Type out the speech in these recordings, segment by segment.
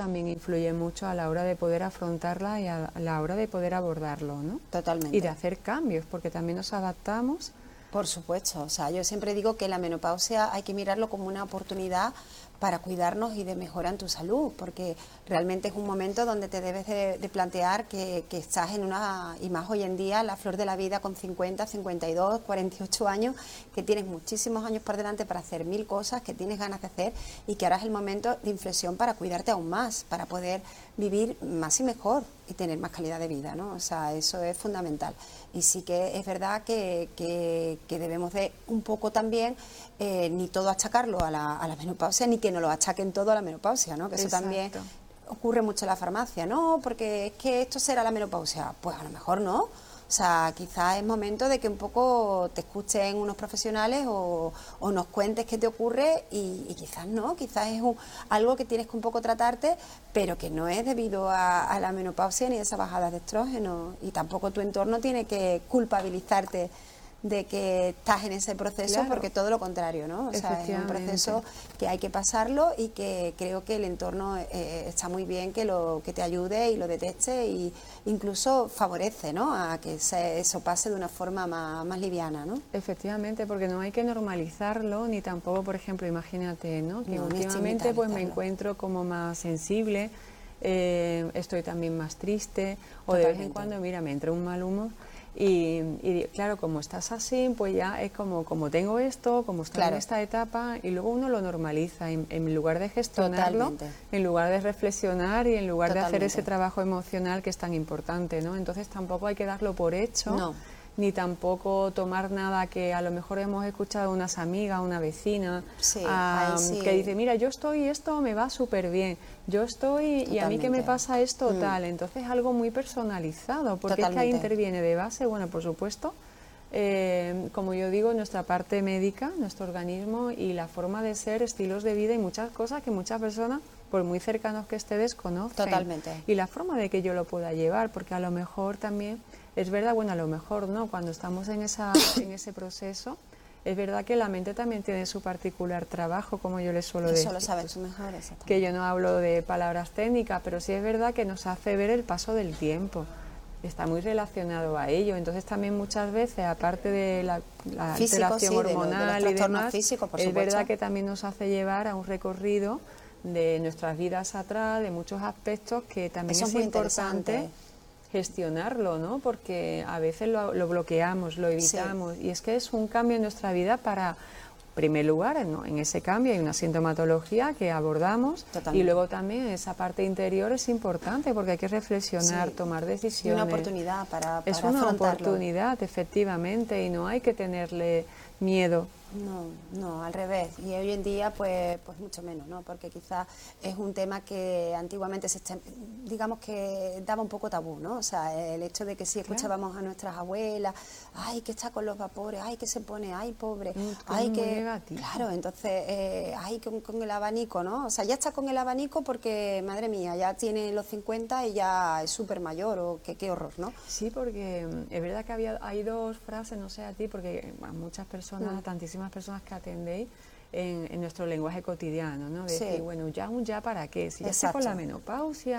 también influye mucho a la hora de poder afrontarla y a la hora de poder abordarlo, ¿no? Totalmente. Y de hacer cambios, porque también nos adaptamos. Por supuesto, o sea, yo siempre digo que la menopausia hay que mirarlo como una oportunidad para cuidarnos y de mejora en tu salud, porque realmente es un momento donde te debes de plantear que estás en una, y más hoy en día, la flor de la vida con 50, 52, 48 años, que tienes muchísimos años por delante para hacer mil cosas que tienes ganas de hacer y que ahora es el momento de inflexión para cuidarte aún más, para poder vivir más y mejor y tener más calidad de vida, ¿no? O sea, eso es fundamental. Y sí que es verdad que debemos de un poco también, ni todo achacarlo a la menopausia, ni que no lo achaquen todo a la menopausia, ¿no? Que eso también ocurre mucho en la farmacia, ¿no? Porque es que esto será la menopausia. Pues a lo mejor no. O sea, quizás es momento de que un poco te escuchen unos profesionales o nos cuentes qué te ocurre y quizás no, quizás es algo que tienes que un poco tratarte, pero que no es debido a la menopausia ni a esa bajada de estrógeno, y tampoco tu entorno tiene que culpabilizarte de que estás en ese proceso, claro, porque todo lo contrario, ¿no? O sea, es un proceso que hay que pasarlo y que creo que el entorno está muy bien que te ayude y lo detecte y incluso favorece, ¿no? A que eso pase de una forma más liviana, ¿no? Efectivamente, porque no hay que normalizarlo, ni tampoco, por ejemplo, imagínate, ¿no? Que últimamente pues me encuentro como más sensible, estoy también más triste, o de vez en cuando, mira, me entra un mal humor. Y claro, como estás así, pues ya es como tengo esto, como estoy en esta etapa, y luego uno lo normaliza en lugar de gestionarlo, en lugar de reflexionar y en lugar de hacer ese trabajo emocional que es tan importante, ¿no? Entonces tampoco hay que darlo por hecho, ni tampoco tomar nada que a lo mejor hemos escuchado unas amigas, una vecina, que dice, mira, yo estoy, esto me va súper bien, yo estoy y a mí que me pasa esto tal. Entonces es algo muy personalizado, porque es que ahí interviene de base, bueno, por supuesto, como yo digo, nuestra parte médica, nuestro organismo y la forma de ser, estilos de vida y muchas cosas que muchas personas, por muy cercanos que esté, desconocen. Y la forma de que yo lo pueda llevar, porque a lo mejor también, es verdad, bueno, a lo mejor no, cuando estamos en ese proceso, es verdad que la mente también tiene su particular trabajo, como yo les suelo decir. Eso lo sabes tú mejor, exactamente. Que yo no hablo de palabras técnicas, pero sí es verdad que nos hace ver el paso del tiempo. Está muy relacionado a ello. Entonces también muchas veces, aparte de la alteración hormonal y demás, es verdad que también nos hace llevar a un recorrido de nuestras vidas atrás, de muchos aspectos que también es importante gestionarlo, ¿no? Porque a veces lo bloqueamos, lo evitamos, y es que es un cambio en nuestra vida para, en primer lugar, en ese cambio hay una sintomatología que abordamos y luego también esa parte interior es importante porque hay que reflexionar, tomar decisiones. Y una oportunidad para es una oportunidad, efectivamente, y no hay que tenerle miedo. No, al revés. Y hoy en día, pues mucho menos, ¿no? Porque quizás es un tema que antiguamente digamos que daba un poco tabú, ¿no? O sea, el hecho de que si escuchábamos a nuestras abuelas, ay, que está con los vapores, ay, que se pone, ay, pobre, ay, que... negativo. Claro, entonces, ay, con el abanico, ¿no? O sea, ya está con el abanico porque, madre mía, ya tiene los 50 y ya es súper mayor, o qué horror, ¿no? Sí, porque es verdad que hay dos frases, no sé a ti, porque a muchas personas, tantísimas personas que atendéis en nuestro lenguaje cotidiano, ¿no? De decir, bueno, ya para qué, si ya estoy con la menopausia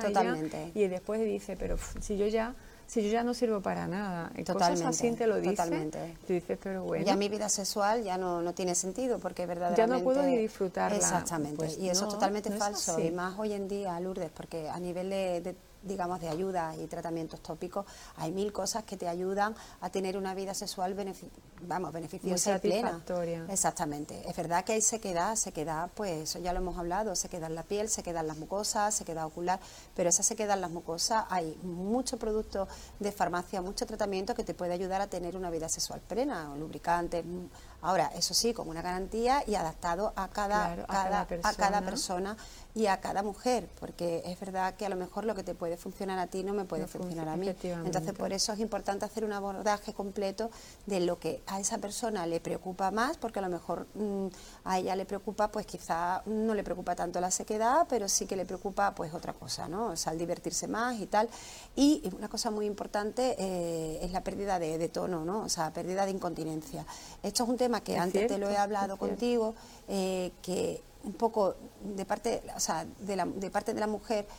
y después dice, pero si yo ya no sirvo para nada, cosas así te lo dicen, tú dices, pero bueno, ya mi vida sexual ya no tiene sentido porque verdaderamente ya no puedo ni disfrutarla. Exactamente, pues y eso es totalmente no falso, y más hoy en día, Lourdes, porque a nivel digamos, de ayuda y tratamientos tópicos, hay mil cosas que te ayudan a tener una vida sexual beneficiosa y plena. Exactamente. Es verdad que hay sequedad, pues eso ya lo hemos hablado, sequedad en la piel, sequedad en las mucosas, sequedad ocular, pero esa sequedad en las mucosas hay mucho producto de farmacia, mucho tratamiento que te puede ayudar a tener una vida sexual plena, lubricantes. Ahora, eso sí, con una garantía y adaptado a cada persona y a cada mujer, porque es verdad que a lo mejor lo que te puede funcionar a ti no me puede funcionar a mí. Entonces, por eso es importante hacer un abordaje completo de lo que a esa persona le preocupa más, porque a lo mejor a ella le preocupa, pues quizá no le preocupa tanto la sequedad, pero sí que le preocupa pues otra cosa, ¿no? O sea, el divertirse más y tal. Y una cosa muy importante es la pérdida de tono, ¿no? O sea, pérdida de incontinencia. Esto es un tema que antes te lo he hablado contigo, que un poco de parte de la mujer